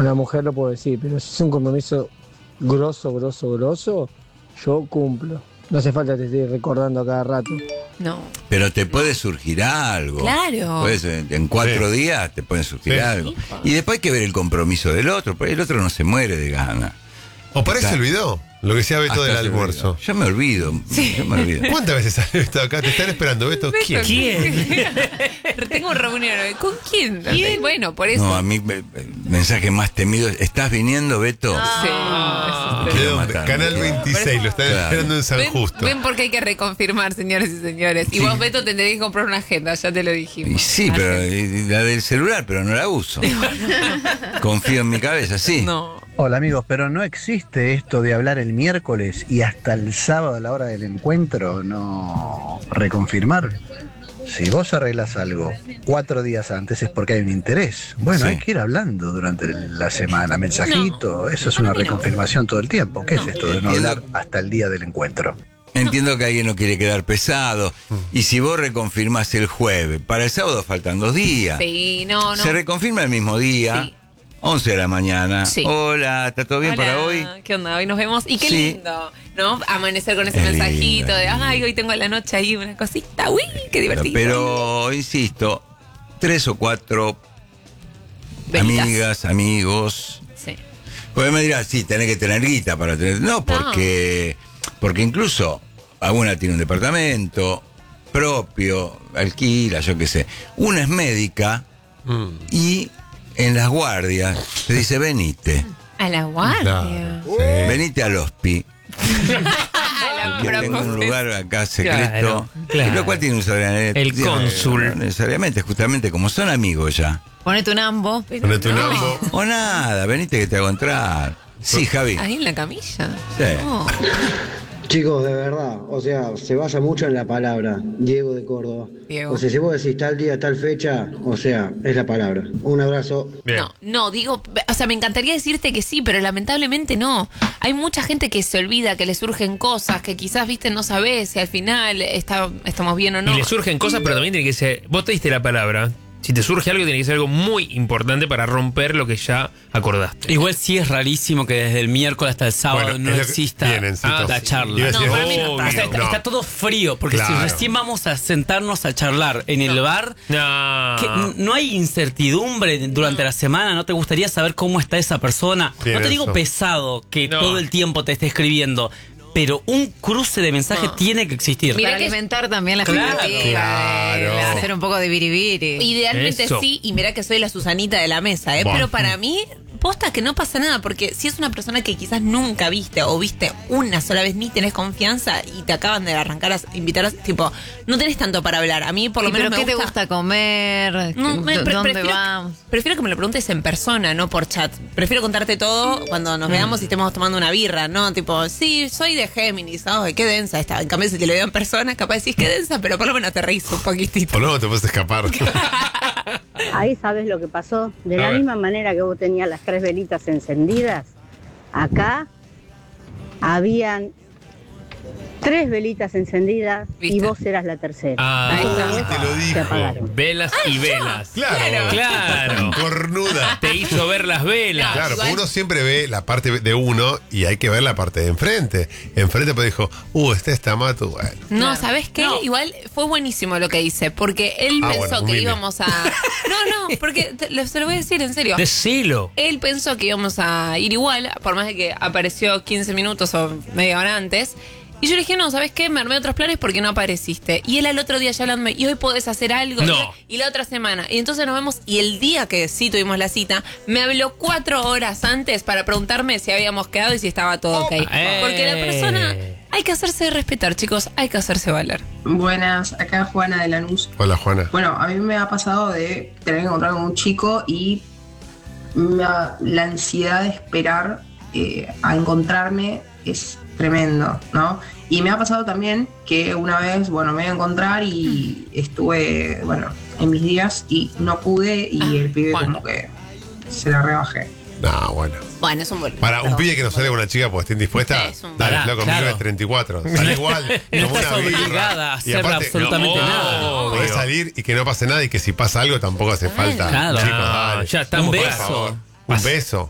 Con la mujer lo puedo decir, pero si es un compromiso grosso, yo cumplo. No hace falta que te esté recordando a cada rato. No. Pero te puede surgir algo. Claro. Pues en 4 días te puede surgir algo. Y después hay que ver el compromiso del otro, porque el otro no se muere de gana. O por ahí se olvidó lo que decía Beto del almuerzo. Yo me olvido. ¿Cuántas veces has estado acá? Te están esperando, Beto. ¿Quién? Tengo reunión hoy. ¿Con quién? Bueno, por eso. No, a mí, mensaje más temido. ¿Estás viniendo, Beto? Sí. ¿De dónde? Canal 26, lo están esperando en San Justo. Ven porque hay que reconfirmar, señores y señores. Y vos, Beto, tendréis que comprar una agenda, ya te lo dijimos. Y sí, pero la del celular, pero no la uso. Confío en mi cabeza, sí. No. Hola amigos, pero no existe esto de hablar el miércoles y hasta el sábado a la hora del encuentro no reconfirmar. Si vos arreglas algo 4 días antes es porque hay un interés. Bueno, hay que ir hablando durante la semana, mensajito, eso es una reconfirmación todo el tiempo. ¿Qué es esto de no hablar hasta el día del encuentro? Entiendo que alguien no quiere quedar pesado. Y si vos reconfirmás el jueves, para el sábado faltan 2 días. Sí, no. Se reconfirma el mismo día. Sí. 11 de la mañana. Sí. Hola, ¿está todo bien para hoy? ¿Qué onda? Hoy nos vemos. Y qué Sí. lindo, ¿no? Amanecer con ese Es mensajito lindo, de, es lindo. ay, hoy tengo la noche ahí una cosita. Uy, qué divertido. Pero, insisto, 3 o 4 Velitas. amigas, amigos. Sí. Pues me dirás, sí, tenés que tener guita para tener. No, porque incluso alguna tiene un departamento propio, alquila, yo qué sé. Una es médica y en las guardias te dice, venite. A la guardia. Venite al hospi. A la Que tengo un lugar acá secreto. Claro. Lo cual tiene un sobrenombre. El cónsul. No necesariamente, justamente como son amigos ya. Ponete un ambo. Ponete un ambo. O nada, venite que te hago entrar. Sí, Javi. Ahí en la camilla. Sí. No. Chicos, de verdad, o sea, se basa mucho en la palabra, Diego de Córdoba. Diego. O sea, si vos decís tal día, tal fecha, o sea, es la palabra. Un abrazo. Bien. No, digo, o sea, me encantaría decirte que sí, pero lamentablemente no. Hay mucha gente que se olvida, que le surgen cosas, que quizás, viste, no sabés si al final estamos bien o no. Y le surgen cosas, pero también tiene que ser. Vos te diste la palabra. Si te surge algo, tiene que ser algo muy importante para romper lo que ya acordaste. Igual sí es rarísimo que desde el miércoles hasta el sábado Bueno, no es lo que- exista bien, Encito. la charla. Iba a decir, No, para mí no. obvio, O sea, está todo frío, porque Claro. si recién vamos a sentarnos a charlar en el bar, No. no hay incertidumbre durante la semana, no te gustaría saber cómo está esa persona. Bien, no te digo eso. pesado que No. todo el tiempo te esté escribiendo, pero un cruce de mensajes tiene que existir. Para alimentar también la Claro, expectativa. claro. De hacer un poco de biribiri. Idealmente Eso. sí, y mira que soy la Susanita de la mesa, Bueno. pero para mí, posta que no pasa nada, porque si es una persona que quizás nunca viste o viste una sola vez, ni tenés confianza y te acaban de arrancar a invitar, tipo, no tenés tanto para hablar. A mí por lo ¿Y menos pero me qué te gusta comer? No, ¿Dónde prefiero, vamos? prefiero que me lo preguntes en persona, no por chat. Prefiero contarte todo cuando nos veamos y estemos tomando una birra, ¿no? Tipo, sí, soy de Géminis, ay, qué densa está. En cambio, si te lo veo en persona, capaz decís qué densa, pero por lo menos te reís un poquitito. O no, te puedes escapar. Ahí sabes lo que pasó. De A la ver. misma manera que vos tenías las 3 velitas encendidas, acá habían 3 velitas encendidas y ¿Viste? vos eras la tercera. Ah, Ahí está. Todas Te lo se dijo. apagaron. Velas y velas. Claro. Claro. Cornuda. Te hizo ver las velas. Claro, igual- porque uno siempre ve la parte de uno y hay que ver la parte de enfrente. Enfrente pues dijo, está Matu, bueno. No, ¿sabes qué? Igual fue buenísimo lo que hice, porque él Ah, pensó bueno, que humilde. íbamos a... No, porque se lo voy a decir en serio. Decilo. Él pensó que íbamos a ir igual, por más de que apareció 15 minutos o media hora antes. Y yo le dije, no, ¿sabes qué? Me armé otros planes porque no apareciste. Y él al otro día ya hablándome, y hoy podés hacer algo. No. Y la otra semana. Y entonces nos vemos. Y el día que sí tuvimos la cita, me habló 4 horas antes para preguntarme si habíamos quedado y si estaba todo ok. Porque la persona, hay que hacerse respetar, chicos. Hay que hacerse valer. Buenas, acá Juana de Lanús. Hola, Juana. Bueno, a mí me ha pasado de tener que encontrar con un chico y la ansiedad de esperar a encontrarme es tremendo, ¿no? Y me ha pasado también que una vez, bueno, me iba a encontrar y estuve, bueno, en mis días y no pude y el pibe bueno. como que se la rebajé. No, bueno. Bueno, es un buen. Para un pibe que no sale con una chica porque esté indispuesta, Es un- dale, Pará, loco, claro. conmigo es 34. Sale igual, No como estás una birra. obligada a Y hacerle aparte, absolutamente no, nada. obvio. Podés salir y que no pase nada y que si pasa algo tampoco hace falta. Claro. Chicos, No, dale. ya estamos Un Por beso. favor. Un beso.